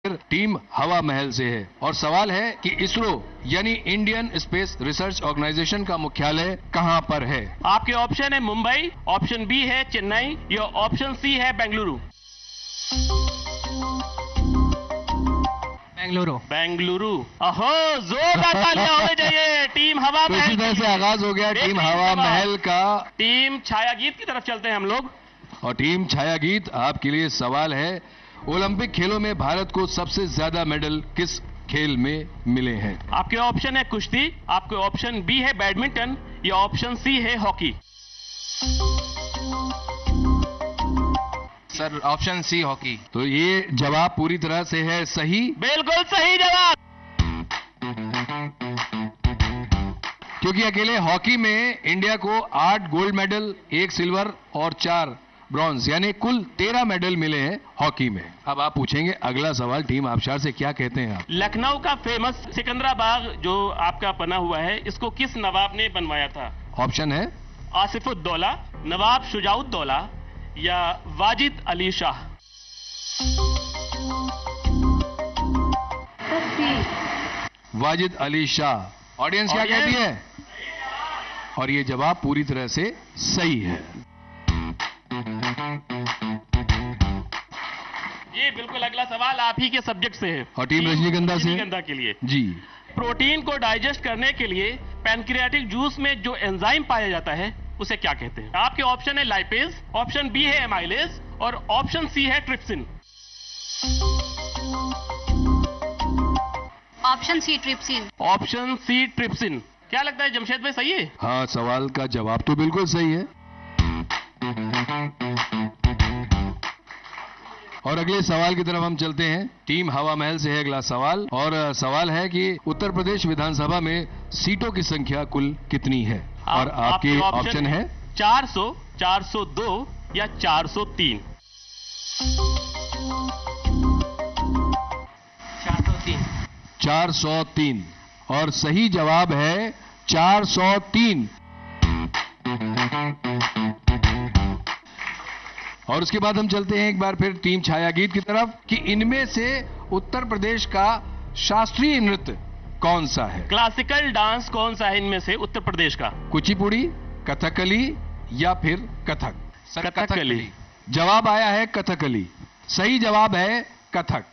Team हवा महल से है और सवाल है कि इसरो यानी इंडियन स्पेस रिसर्च ऑर्गेनाइजेशन का मुख्यालय कहां पर है। आपके ऑप्शन है मुंबई, ऑप्शन बी है चेन्नई या ऑप्शन सी है बेंगलुरु। बेंगलुरु। अहो, जोरदार तालियां होनी चाहिए टीम हवा तो महल इसी तरह से आगाज हो गया टीम हवा महल का। टीम छाया गीत की तरफ चलते हैं हम लोग। और टीम छाया गीत, आपके लिए सवाल है, ओलंपिक खेलों में भारत को सबसे ज्यादा मेडल किस खेल में मिले हैं। आपके ऑप्शन है कुश्ती, आपके ऑप्शन बी है बैडमिंटन या ऑप्शन सी है hockey. Sir option C hockey. तो ये जवाब पूरी तरह से है सही। बिल्कुल सही जवाब। क्योंकि अकेले हॉकी में इंडिया को 8 गोल्ड मेडल, 1 सिल्वर और 4 ब्रॉन्ज यानी कुल 13 मेडल मिले हैं हॉकी में। अब आप पूछेंगे अगला सवाल, टीम आबशार से क्या कहते हैं आप। लखनऊ का फेमस सिकंदराबाग जो आपका बना हुआ है, इसको किस नवाब ने बनवाया था। ऑप्शन है आसिफुद्दौला, नवाब शुजाउद्दौला या वाजिद अली शाह। वाजिद अली शाह। ऑडियंस क्या कहती है? और ये जवाब पूरी तरह से सही है। ये बिल्कुल अगला सवाल आप ही के सब्जेक्ट से है और टीम रजनीगंधा से। रजनीगंधा के लिए जी। प्रोटीन को डाइजेस्ट करने के लिए पैनक्रियाटिक जूस में जो एंजाइम पाया जाता है उसे क्या कहते हैं। आपके ऑप्शन है लाइपेज, ऑप्शन बी है एमाइलेज और ऑप्शन सी है trypsin. Option C trypsin. Option C trypsin. क्या लगता है जमशेद भाई, सही है? हाँ, सवाल का जवाब तो बिल्कुल सही है। और अगले सवाल की तरफ हम चलते हैं। टीम हवा महल से है अगला सवाल और सवाल है कि उत्तर प्रदेश विधानसभा में सीटों की संख्या कुल कितनी है। और आपके ऑप्शन है 400, 402 या 403। 403 और सही जवाब है 403। और उसके बाद हम चलते हैं एक बार फिर टीम छाया गीत की तरफ कि इनमें से उत्तर प्रदेश का शास्त्रीय नृत्य कौन सा है। क्लासिकल डांस कौन सा है इनमें से उत्तर प्रदेश का। कुचिपुड़ी, कथकली या फिर कथक। सर कथकली। जवाब आया है कथकली। सही जवाब है कथक।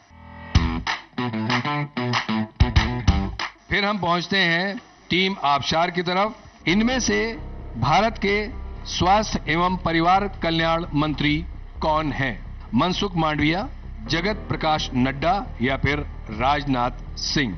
फिर हम पहुंचते हैं टीम आबशार की तरफ। इनमें से भारत के स्वास्थ्य एवं परिवार कल्याण मंत्री कौन हैं। मनसुख मांडविया, जगत प्रकाश नड्डा या फिर राजनाथ सिंह।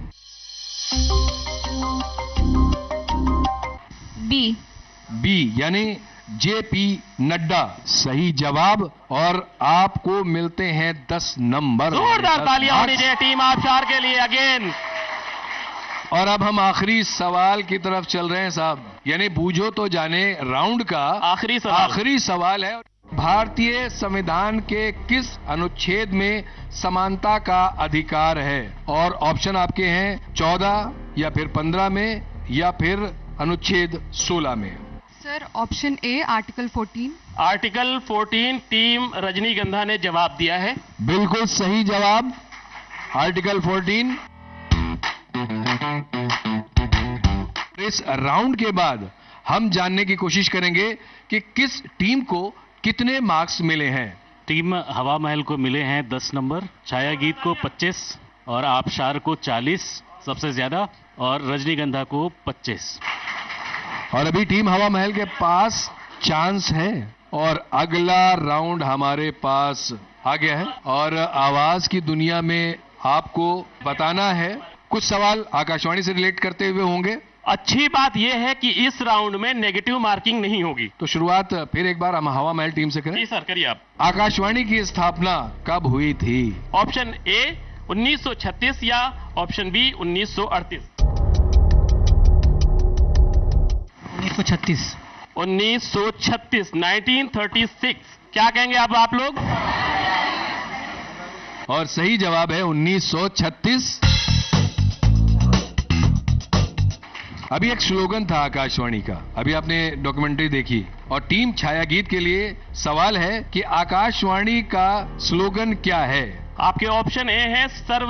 बी यानी जेपी नड्डा सही जवाब। और आपको मिलते हैं 10 नंबर। जोरदार तालियां होनी चाहिए टीम आबशार के लिए अगेन। और अब हम आखिरी सवाल की तरफ चल रहे हैं साहब, यानी बूझो तो जाने राउंड का आखिरी सवाल है। भारतीय संविधान के किस अनुच्छेद में समानता का अधिकार है। और ऑप्शन आपके हैं 14 या फिर 15 में या फिर अनुच्छेद 16 में। Sir option A article 14। Article 14 team रजनीगंधा ने जवाब दिया है। बिल्कुल सही जवाब, आर्टिकल 14। इस राउंड के बाद हम जानने की कोशिश करेंगे कि किस टीम को कितने मार्क्स मिले हैं। टीम हवा महल को मिले हैं 10 नंबर, छाया गीत को 25 और आबशार को 40 सबसे ज्यादा और रजनीगंधा को 25। और अभी टीम हवा महल के पास चांस है और अगला राउंड हमारे पास आ गया है और आवाज की दुनिया में आपको बताना है। कुछ सवाल आकाशवाणी से रिलेट करते हुए होंगे। अच्छी बात यह है कि इस राउंड में नेगेटिव मार्किंग नहीं होगी। तो शुरुआत फिर एक बार हम हवा महल टीम से करें। जी सर, करिए आप। आकाशवाणी की स्थापना कब हुई थी। ऑप्शन ए 1936 या ऑप्शन बी 1938। 1936। 1936। क्या कहेंगे आप लोग। और सही जवाब है 1936। अभी एक स्लोगन था आकाशवाणी का, अभी आपने डॉक्यूमेंट्री देखी। और टीम छाया गीत के लिए सवाल है कि आकाशवाणी का स्लोगन क्या है। आपके ऑप्शन ए है सर्व